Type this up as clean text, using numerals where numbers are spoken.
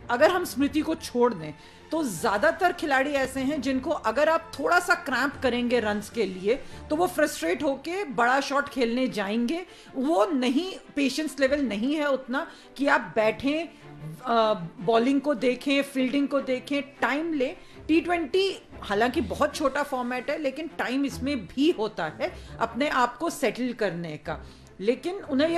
अगर हम स्मृति को छोड़ दें तो ज्यादातर खिलाड़ी ऐसे हैं जिनको अगर आप थोड़ा सा क्रैम्प करेंगे रन्स के लिए तो वो फ्रस्ट्रेट होके बड़ा शॉट खेलने जाएंगे। वो नहीं, पेशेंस लेवल नहीं है उतना कि आप बैठें, बॉलिंग को देखें, फील्डिंग को देखें, टाइम लें। T20 हालांकि बहुत छोटा फॉर्मेट है लेकिन टाइम इसमें भी होता है अपने आप को सेटल करने का। लेकिन उन्हें ये